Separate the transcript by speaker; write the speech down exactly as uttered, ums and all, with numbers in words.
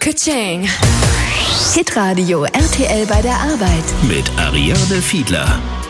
Speaker 1: Ka-ching. Hitradio R T L bei der Arbeit.
Speaker 2: Mit Ariane Fiedler.